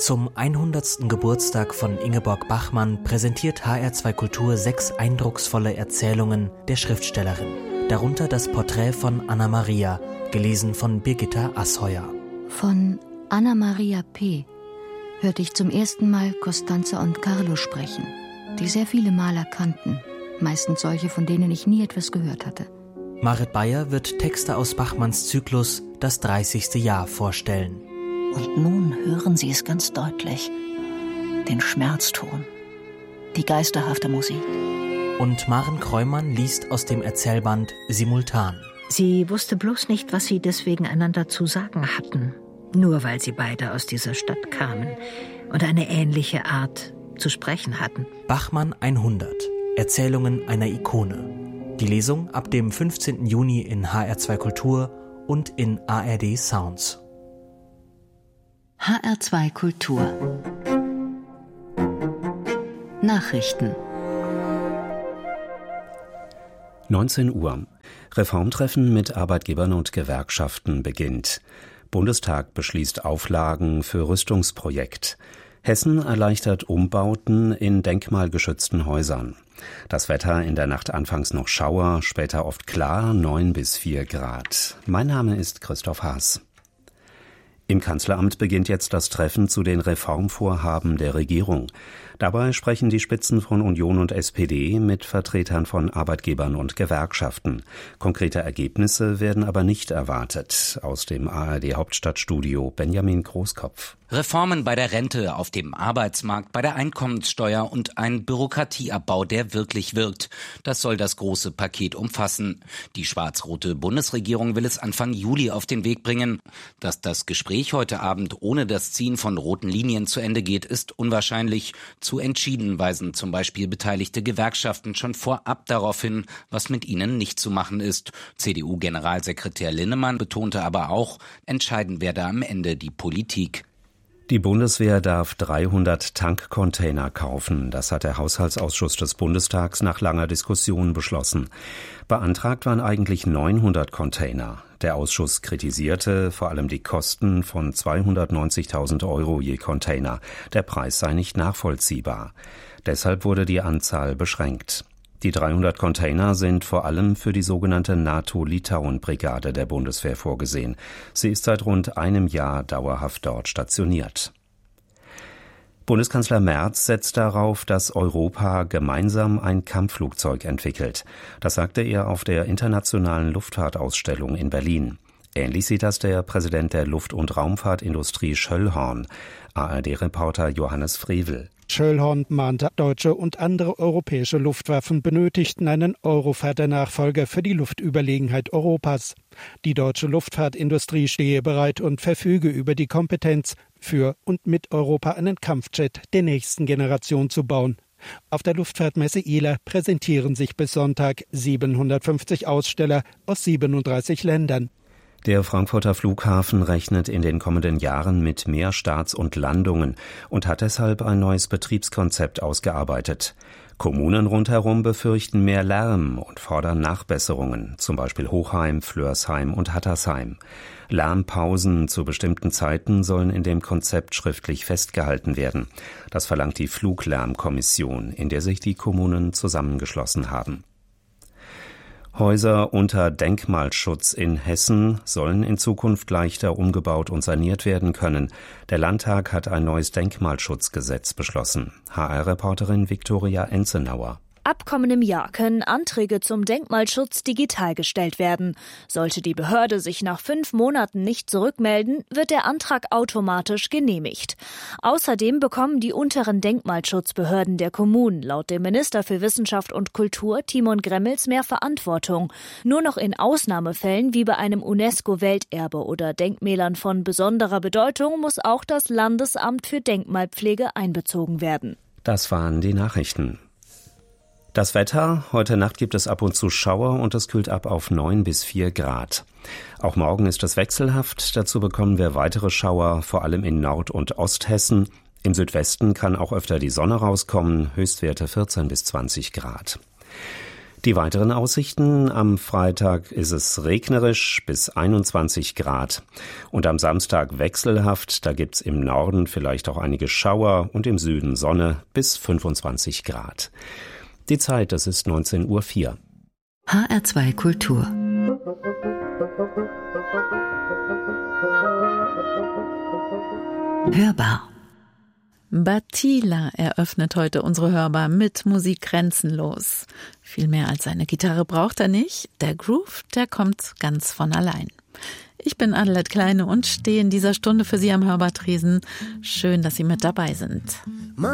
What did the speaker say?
Zum 100. Geburtstag von Ingeborg Bachmann präsentiert HR2 Kultur 6 eindrucksvolle Erzählungen der Schriftstellerin. Darunter das Porträt von Anna Maria, gelesen von Birgitta Asheuer. Von Anna Maria P. hörte ich zum ersten Mal Costanza und Carlo sprechen, die sehr viele Maler kannten, meistens solche, von denen ich nie etwas gehört hatte. Marit Beyer wird Texte aus Bachmanns Zyklus Das 30. Jahr vorstellen. Und nun hören Sie es ganz deutlich, den Schmerzton, die geisterhafte Musik. Und Maren Kreumann liest aus dem Erzählband Simultan. Sie wusste bloß nicht, was sie deswegen einander zu sagen hatten, nur weil sie beide aus dieser Stadt kamen und eine ähnliche Art zu sprechen hatten. Bachmann 100. Erzählungen einer Ikone. Die Lesung ab dem 15. Juni in HR2 Kultur und in ARD Sounds. HR2 Kultur. Nachrichten. 19 Uhr. Reformtreffen mit Arbeitgebern und Gewerkschaften beginnt. Bundestag beschließt Auflagen für Rüstungsprojekt. Hessen erleichtert Umbauten in denkmalgeschützten Häusern. Das Wetter in der Nacht anfangs noch Schauer, später oft klar, 9 bis 4 Grad. Mein Name ist Christoph Haas. Im Kanzleramt beginnt jetzt das Treffen zu den Reformvorhaben der Regierung. Dabei sprechen die Spitzen von Union und SPD mit Vertretern von Arbeitgebern und Gewerkschaften. Konkrete Ergebnisse werden aber nicht erwartet. Aus dem ARD-Hauptstadtstudio Benjamin Großkopf. Reformen bei der Rente, auf dem Arbeitsmarkt, bei der Einkommenssteuer und ein Bürokratieabbau, der wirklich wirkt. Das soll das große Paket umfassen. Die schwarz-rote Bundesregierung will es Anfang Juli auf den Weg bringen. Dass das Gespräch heute Abend ohne das Ziehen von roten Linien zu Ende geht, ist unwahrscheinlich. Zu entschieden weisen zum Beispiel beteiligte Gewerkschaften schon vorab darauf hin, was mit ihnen nicht zu machen ist. CDU-Generalsekretär Linnemann betonte aber auch, entscheiden werde am Ende die Politik. Die Bundeswehr darf 300 Tankcontainer kaufen. Das hat der Haushaltsausschuss des Bundestags nach langer Diskussion beschlossen. Beantragt waren eigentlich 900 Container. Der Ausschuss kritisierte vor allem die Kosten von 290.000 € je Container. Der Preis sei nicht nachvollziehbar. Deshalb wurde die Anzahl beschränkt. Die 300 Container sind vor allem für die sogenannte NATO-Litauen-Brigade der Bundeswehr vorgesehen. Sie ist seit rund einem Jahr dauerhaft dort stationiert. Bundeskanzler Merz setzt darauf, dass Europa gemeinsam ein Kampfflugzeug entwickelt. Das sagte er auf der Internationalen Luftfahrtausstellung in Berlin. Ähnlich sieht das der Präsident der Luft- und Raumfahrtindustrie Schöllhorn. ARD-Reporter Johannes Frevel. Schöllhorn mahnte, deutsche und andere europäische Luftwaffen benötigten einen Eurofighter-Nachfolger für die Luftüberlegenheit Europas. Die deutsche Luftfahrtindustrie stehe bereit und verfüge über die Kompetenz, für und mit Europa einen Kampfjet der nächsten Generation zu bauen. Auf der Luftfahrtmesse ILA präsentieren sich bis Sonntag 750 Aussteller aus 37 Ländern. Der Frankfurter Flughafen rechnet in den kommenden Jahren mit mehr Starts und Landungen und hat deshalb ein neues Betriebskonzept ausgearbeitet. Kommunen rundherum befürchten mehr Lärm und fordern Nachbesserungen, zum Beispiel Hochheim, Flörsheim und Hattersheim. Lärmpausen zu bestimmten Zeiten sollen in dem Konzept schriftlich festgehalten werden. Das verlangt die Fluglärmkommission, in der sich die Kommunen zusammengeschlossen haben. Häuser unter Denkmalschutz in Hessen sollen in Zukunft leichter umgebaut und saniert werden können. Der Landtag hat ein neues Denkmalschutzgesetz beschlossen. HR-Reporterin Viktoria Enzenauer. Ab kommendem Jahr können Anträge zum Denkmalschutz digital gestellt werden. Sollte die Behörde sich nach 5 Monaten nicht zurückmelden, wird der Antrag automatisch genehmigt. Außerdem bekommen die unteren Denkmalschutzbehörden der Kommunen laut dem Minister für Wissenschaft und Kultur Timon Gremmels mehr Verantwortung. Nur noch in Ausnahmefällen wie bei einem UNESCO-Welterbe oder Denkmälern von besonderer Bedeutung muss auch das Landesamt für Denkmalpflege einbezogen werden. Das waren die Nachrichten. Das Wetter: Heute Nacht gibt es ab und zu Schauer und es kühlt ab auf 9 bis 4 Grad. Auch morgen ist es wechselhaft. Dazu bekommen wir weitere Schauer, vor allem in Nord- und Osthessen. Im Südwesten kann auch öfter die Sonne rauskommen, Höchstwerte 14 bis 20 Grad. Die weiteren Aussichten: am Freitag ist es regnerisch bis 21 Grad. Und am Samstag wechselhaft, da gibt's im Norden vielleicht auch einige Schauer und im Süden Sonne bis 25 Grad. Die Zeit, das ist 19:04 Uhr. HR2 Kultur. Hörbar. Batila eröffnet heute unsere Hörbar mit Musik grenzenlos. Viel mehr als eine Gitarre braucht er nicht. Der Groove, der kommt ganz von allein. Ich bin Adelheid Kleine und stehe in dieser Stunde für Sie am Hörbartresen. Schön, dass Sie mit dabei sind.